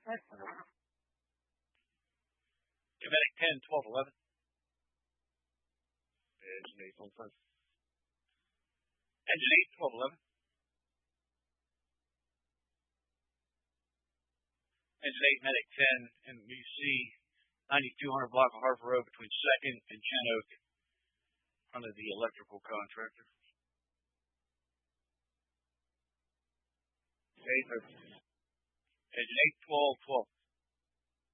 Medic 10, 12, 11. Engine 8 on 5. Engine 8, 12, 11. Engine 8, Medic 10, and we see 9200 block of Harper Road between 2nd and Chinook, in front of the electrical contractor. Engine 8, Engine 8, 12, 12.